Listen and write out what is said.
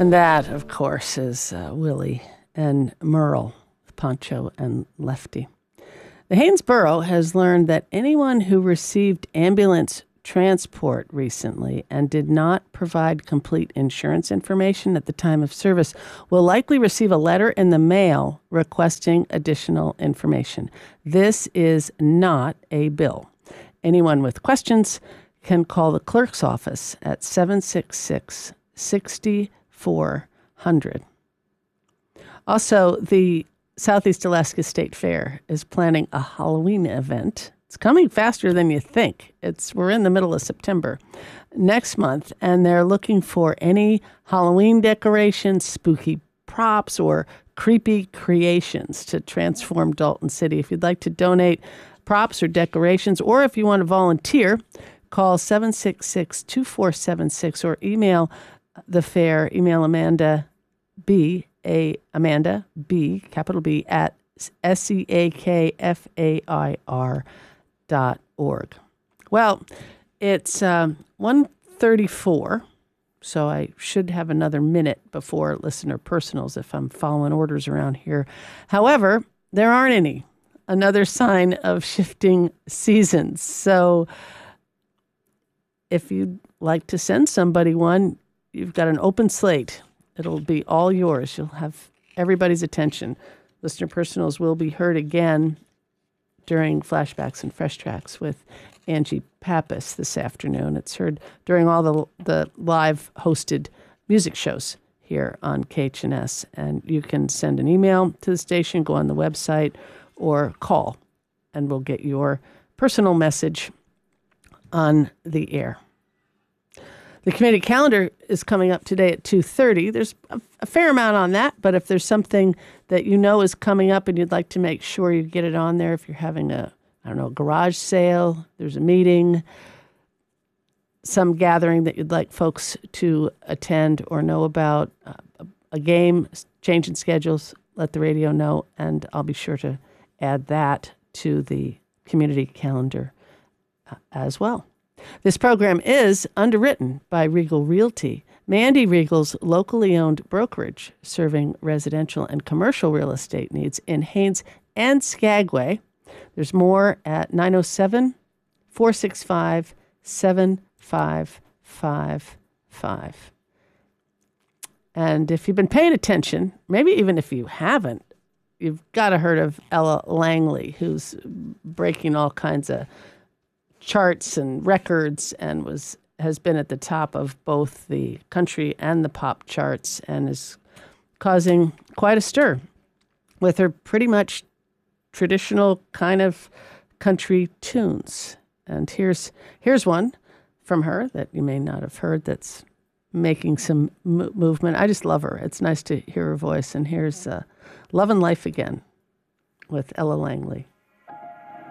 And that, of course, is Willie and Merle, Poncho and Lefty. The Haynes Borough has learned that anyone who received ambulance transport recently and did not provide complete insurance information at the time of service will likely receive a letter in the mail requesting additional information. This is not a bill. Anyone with questions can call the clerk's office at 766-6400. Also, the Southeast Alaska State Fair is planning a Halloween event. It's coming faster than you think. We're in the middle of September next month, and they're looking for any Halloween decorations, spooky props, or creepy creations to transform Dalton City. If you'd like to donate props or decorations, or if you want to volunteer, call 766-2476 or email the fair. Email Amanda B, capital B, at SEAKFAIR.org. Well, it's 1:34, so I should have another minute before listener personals if I'm following orders around here. However, there aren't any. Another sign of shifting seasons. So if you'd like to send somebody one, you've got an open slate. It'll be all yours. You'll have everybody's attention. Listener personals will be heard again during Flashbacks and Fresh Tracks with Angie Pappas this afternoon. It's heard during all the live hosted music shows here on KHNS. And you can send an email to the station, go on the website, or call, and we'll get your personal message on the air. The community calendar is coming up today at 2:30. There's a fair amount on that, but if there's something that you know is coming up and you'd like to make sure you get it on there, if you're having a garage sale, there's a meeting, some gathering that you'd like folks to attend or know about, a game, change in schedules, let the radio know, and I'll be sure to add that to the community calendar as well. This program is underwritten by Regal Realty, Mandy Regal's locally owned brokerage, serving residential and commercial real estate needs in Haines and Skagway. There's more at 907-465-7555. And if you've been paying attention, maybe even if you haven't, you've got to heard of Ella Langley, who's breaking all kinds of charts and records and has been at the top of both the country and the pop charts and is causing quite a stir with her pretty much traditional kind of country tunes. And here's one from her that you may not have heard that's making some movement. I just love her. It's nice to hear her voice. And here's Love and Life Again with Ella Langley.